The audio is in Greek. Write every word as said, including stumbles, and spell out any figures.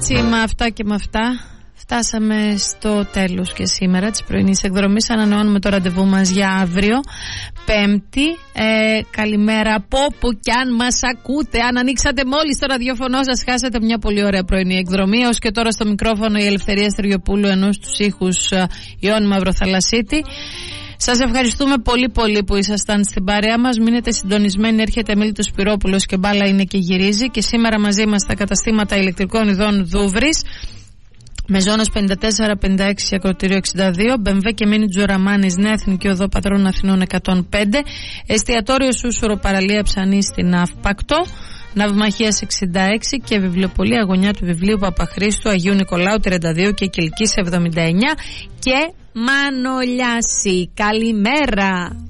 έτσι με αυτά και με αυτά φτάσαμε στο τέλος και σήμερα της πρωινής εκδρομής. Ανανεώνουμε το ραντεβού μας για αύριο Πέμπτη. ε, Καλημέρα από όπου κι αν μας ακούτε. Αν ανοίξατε μόλις το ραδιοφωνό σας, χάσατε μια πολύ ωραία πρωινή εκδρομή. Ως και τώρα στο μικρόφωνο η Ελευθερία Στεργιοπούλου, ενώ στους ήχους Ιώνη Μαυροθαλασσίτη. Σας ευχαριστούμε πολύ πολύ που ήσασταν στην παρέα μας. Μείνετε συντονισμένοι, έρχεται Μίλητο Σπυρόπουλος και μπάλα είναι και γυρίζει. Και σήμερα μαζί μας στα καταστήματα ηλεκτρικών ειδών Δούβρης, Μεζόνος πενήντα τέσσερα πενήντα έξι, Ακροτήριο εξήντα δύο, Μπεμβέ και Μίνι Τζουραμάνης, Νέα Εθνική Οδό Πατρών Αθηνών εκατόν πέντε, Εστιατόριο Σούσουρο Παραλία Ψανή στην Αύπακτο, Ναυμαχίας εξήντα έξι και βιβλιοπωλεία Γωνιά του Βιβλίου Παπαχρήστου Αγίου Νικολάου τριάντα δύο και Κιλκής εβδομήντα εννιά και Μανολιάση. Καλημέρα!